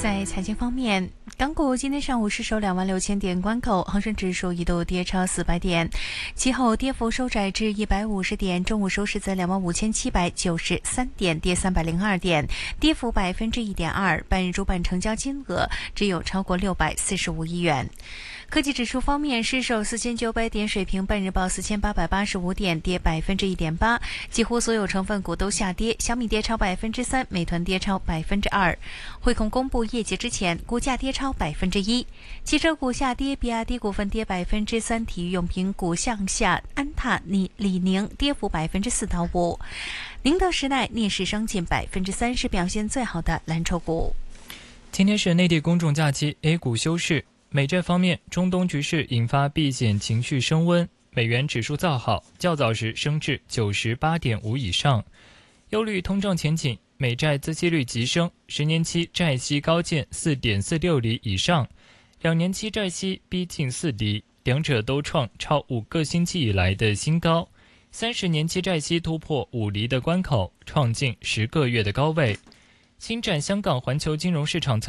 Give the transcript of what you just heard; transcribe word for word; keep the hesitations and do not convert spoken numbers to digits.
在财经方面，港股今天上午失守两万六千点关口，恒生指数一度跌超四百点，其后跌幅收窄至一百五十点，中午收市在两万五千七百九十三点，跌三百零二点，跌幅百分之一点二。半日主板成交金额只有超过六百四十五亿元。科技指数方面，失守四千九百点水平，半日报四千八百八十五点，跌百分之一点八。几乎所有成分股都下跌，小米跌超百分之三，美团跌超百分之二。汇控公布业绩之前，股价跌超百分之一。汽车股下跌，比亚迪股份跌百分之三，体育用品股向下，安踏、李李宁跌幅百分之四到五。宁德时代逆势升近百分之三，是表现最好的蓝筹股。 今天是内地公众假期 ，A 股休市。美债方面，中东局势引发避险情绪升温，美元指数造好，较早时升至 九十八点五 以上。忧虑通胀前景，美债孳息率急升，十年期债息高见 四点四六 厘以上，两年期债息逼近四厘，两者都创超五个星期以来的新高。三十年期债息突破五厘的关口，创近十个月的高位。星展香港环球金融市场策